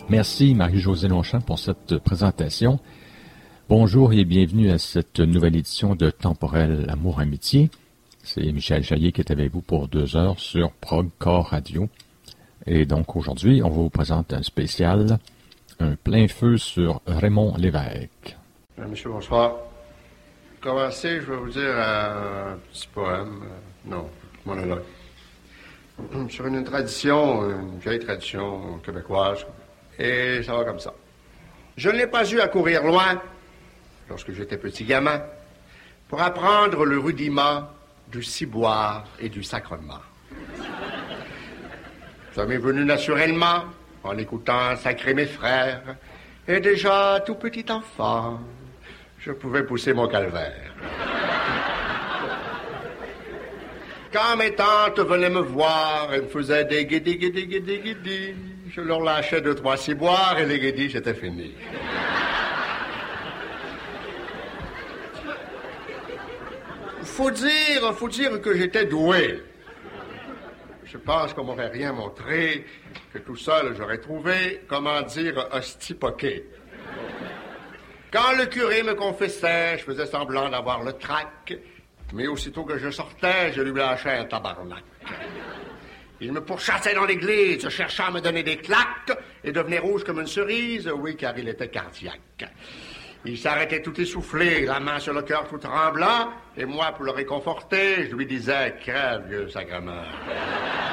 Merci Marie-Josée Longchamp pour cette présentation. Bonjour et bienvenue à cette nouvelle édition de Temporel Amour-Amitié. C'est Michel Chaillet qui est avec vous pour 2 heures sur Prog-Core Radio. Et donc aujourd'hui, on vous présente un spécial, un plein feu sur Raymond Lévesque. Monsieur, bonsoir. Pour commencer, je vais vous dire un petit poème, monologue, sur une vieille tradition québécoise. Et ça va comme ça. Je ne l'ai pas eu à courir loin, lorsque j'étais petit gamin, pour apprendre le rudiment du ciboire et du sacrement. Ça m'est venu naturellement, en écoutant sacrer mes frères, et déjà, tout petit enfant, je pouvais pousser mon calvaire. Quand mes tantes venaient me voir, elles me faisaient des guédis, je leur lâchais 2-3 ciboires et les guédis, c'était fini. Faut dire que j'étais doué. Je pense qu'on m'aurait rien montré, que tout seul j'aurais trouvé, comment dire, hostie-poqué. Quand le curé me confessait, je faisais semblant d'avoir le trac, mais aussitôt que je sortais, je lui lâchais un tabarnak. Il me pourchassait dans l'église, cherchant à me donner des claques, et devenait rouge comme une cerise, oui, car il était cardiaque. Il s'arrêtait tout essoufflé, la main sur le cœur tout tremblant, et moi, pour le réconforter, je lui disais « Crève, vieux sacrement ».